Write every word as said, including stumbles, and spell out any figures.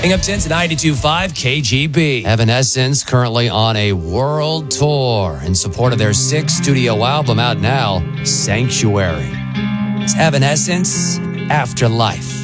Up ten to ninety-two point five K G B. Evanescence currently on a world tour in support of their sixth studio album out now, Sanctuary. It's Evanescence Afterlife.